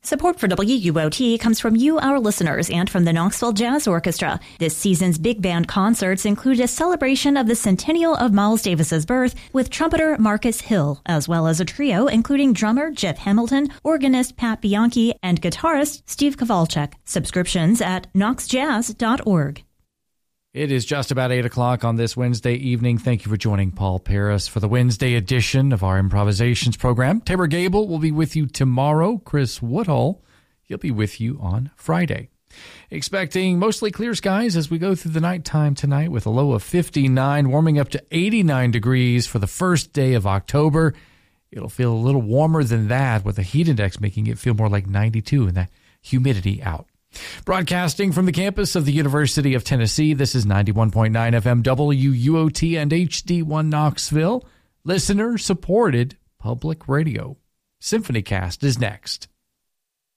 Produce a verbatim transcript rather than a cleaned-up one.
Support for W U O T comes from you, our listeners, and from the Knoxville Jazz Orchestra. This season's big band concerts include a celebration of the centennial of Miles Davis's birth with trumpeter Marcus Hill, as well as a trio including drummer Jeff Hamilton, organist Pat Bianchi, and guitarist Steve Kowalczyk. Subscriptions at knox jazz dot org. It is just about eight o'clock on this Wednesday evening. Thank you for joining Paul Paris for the Wednesday edition of our improvisations program. Taylor Gable will be with you tomorrow. Chris Woodhull, he'll be with you on Friday. Expecting mostly clear skies as we go through the nighttime tonight with a low of fifty-nine, warming up to eighty-nine degrees for the first day of October. It'll feel a little warmer than that with a heat index making it feel more like ninety-two and that humidity out. Broadcasting from the campus of the University of Tennessee, this is ninety-one point nine F M W U O T and H D one Knoxville, listener-supported public radio. SymphonyCast is next.